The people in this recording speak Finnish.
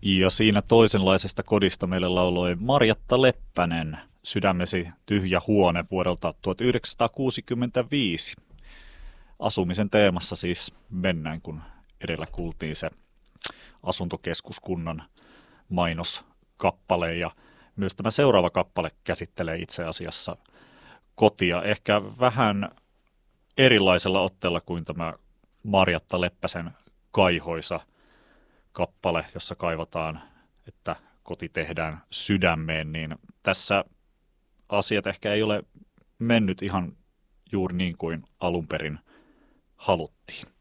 Ja siinä toisenlaisesta kodista meille lauloi Marjatta Leppänen, Sydämesi tyhjä huone vuodelta 1965. Asumisen teemassa siis mennään, kun edellä kuultiin se asuntokeskuskunnan mainoskappale. Ja myös tämä seuraava kappale käsittelee itse asiassa kotia ehkä vähän erilaisella otteella kuin tämä Marjatta Leppäsen Kaihoisa kappale, jossa kaivataan, että koti tehdään sydämeen, niin tässä asiat ehkä ei ole mennyt ihan juuri niin kuin alun perin haluttiin.